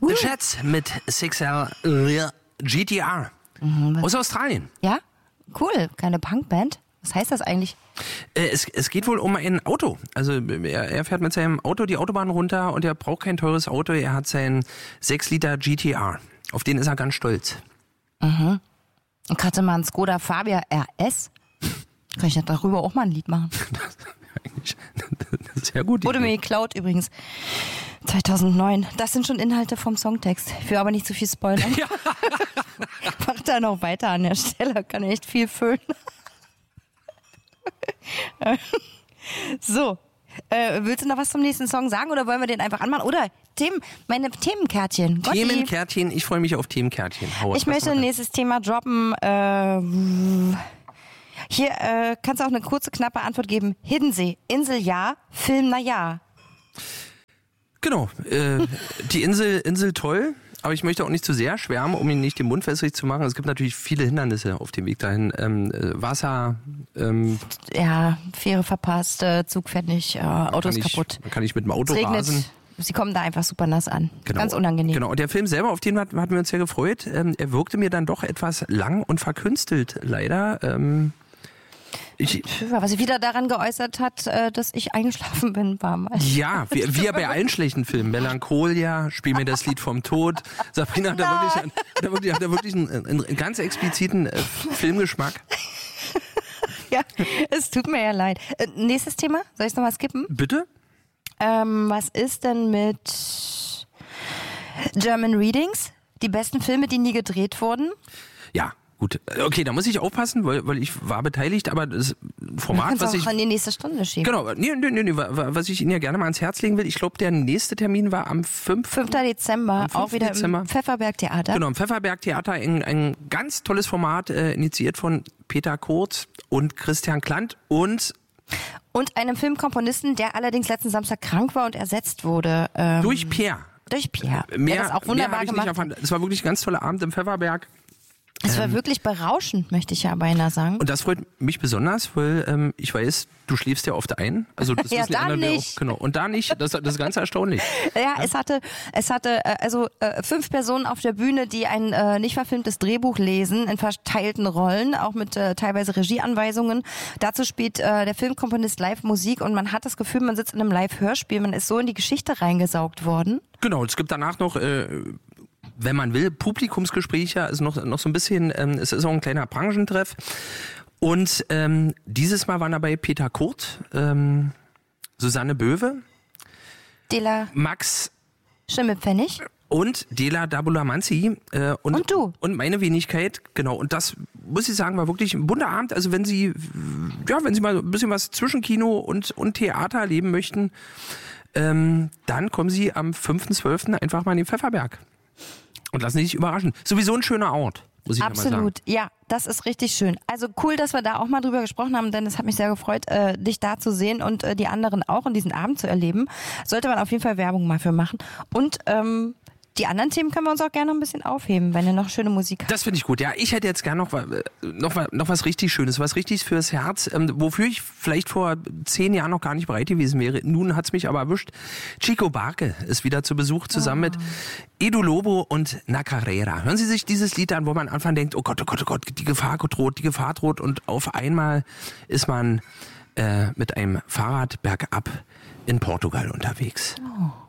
The Jets mit 6L GTR aus Australien. Ja, cool. Keine Punkband. Was heißt das eigentlich? Es geht wohl um ein Auto. Also er fährt mit seinem Auto die Autobahn runter und er braucht kein teures Auto. Er hat seinen 6 Liter GTR. Auf den ist er ganz stolz. Mhm. Und hatte mal einen Skoda Fabia RS. Kann ich darüber auch mal ein Lied machen? Das ist sehr gut. Wurde mir geklaut übrigens. 2009. Das sind schon Inhalte vom Songtext. Ich will aber nicht zu viel spoilern. Ja. Mach da noch weiter an der Stelle. Kann echt viel füllen. So. Willst du noch was zum nächsten Song sagen oder wollen wir den einfach anmachen? Oder meine Themenkärtchen. Themenkärtchen. Ich freue mich auf Themenkärtchen. Ich möchte ein nächstes Thema droppen. Hier kannst du auch eine kurze, knappe Antwort geben. Hiddensee, Insel ja, Film na ja. Genau, die Insel toll, aber ich möchte auch nicht zu sehr schwärmen, um ihn nicht den Mund wässrig zu machen. Es gibt natürlich viele Hindernisse auf dem Weg dahin. Wasser. Ja, Fähre verpasst, Zug fährt nicht, Autos kaputt. Dann kann ich mit dem Auto rasen. Sie kommen da einfach super nass an. Genau. Ganz unangenehm. Genau, und der Film selber, auf den hatten wir uns sehr gefreut. Er wirkte mir dann doch etwas lang und verkünstelt, leider. Was sich wieder daran geäußert hat, dass ich eingeschlafen bin, war mal. Ja, wie ja bei allen schlechten Filmen. Melancholia, Spiel mir das Lied vom Tod. Sabrina hat da wirklich einen ganz expliziten Filmgeschmack. Ja, es tut mir ja leid. Nächstes Thema, soll ich es nochmal skippen? Bitte? Was ist denn mit German Readings? Die besten Filme, die nie gedreht wurden? Ja. Gut, okay, da muss ich aufpassen, weil ich war beteiligt, aber das Format, was ich... auch in die nächste Stunde schieben. Genau, nee, was ich Ihnen ja gerne mal ans Herz legen will, ich glaube, der nächste Termin war am 5. Dezember, auch wieder im Pfefferberg-Theater. Genau, im Pfefferberg-Theater, ein ganz tolles Format, initiiert von Peter Kurz und Christian Klant und einem Filmkomponisten, der allerdings letzten Samstag krank war und ersetzt wurde. Durch Pierre. Durch Pierre. Mehr, der das auch wunderbar gemacht hat. Es war wirklich ein ganz toller Abend im Pfefferberg. Es war wirklich berauschend, möchte ich ja beinahe sagen. Und das freut mich besonders, weil ich weiß, du schläfst ja oft ein. Also das ja, wissen die da anderen nicht. Auch, genau. Und da nicht, das ist ganz erstaunlich. Ja, es hatte 5 Personen auf der Bühne, die ein nicht verfilmtes Drehbuch lesen, in verteilten Rollen, auch mit teilweise Regieanweisungen. Dazu spielt der Filmkomponist live Musik und man hat das Gefühl, man sitzt in einem Live-Hörspiel, man ist so in die Geschichte reingesaugt worden. Genau, es gibt danach noch... wenn man will, Publikumsgespräche, also noch so ein bisschen, es ist auch ein kleiner Branchentreff. Und dieses Mal waren dabei Peter Kurt, Susanne Böwe, Dela Max Schimmelpfennig und Dela Dabulamanzi und du. Und meine Wenigkeit, genau. Und das, muss ich sagen, war wirklich ein bunter Abend. Also wenn Sie mal ein bisschen was zwischen Kino und Theater erleben möchten, dann kommen Sie am 5.12. einfach mal in den Pfefferberg. Und lassen Sie sich überraschen. Sowieso ein schöner Ort, muss ich mal sagen. Absolut, ja, das ist richtig schön. Also cool, dass wir da auch mal drüber gesprochen haben, denn es hat mich sehr gefreut, dich da zu sehen und die anderen auch und diesen Abend zu erleben. Sollte man auf jeden Fall Werbung mal für machen. Und die anderen Themen können wir uns auch gerne noch ein bisschen aufheben, wenn ihr noch schöne Musik habt. Das finde ich gut. Ja, ich hätte jetzt gerne noch was richtig Schönes, was richtig fürs Herz, wofür ich vielleicht vor 10 Jahren noch gar nicht bereit gewesen wäre. Nun hat's mich aber erwischt. Chico Barque ist wieder zu Besuch zusammen mit Edu Lobo und Na Carrera. Hören Sie sich dieses Lied an, wo man am Anfang denkt, oh Gott, die Gefahr droht und auf einmal ist man mit einem Fahrrad bergab in Portugal unterwegs. Oh.